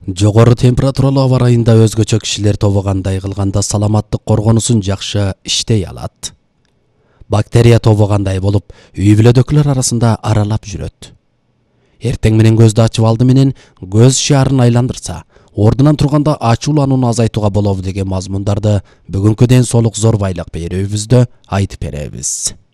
Жогору температуралуу аба ырайында өзгөчө кишилер тобу кандай кылганда саламаттык коргонусун жакшы иштей алат. Бактерия тобу кандай болуп, үй бүлөдөгүлөр арасында аралап жүрөт. Эртең менен көздү ачып алды менен көз шаарын айландырса, ордунан турганда ачууланууну азайтууга болобу деген мазмундарды бүгүнкү ден соолук зор байлык берүүбүздө айтып беребиз.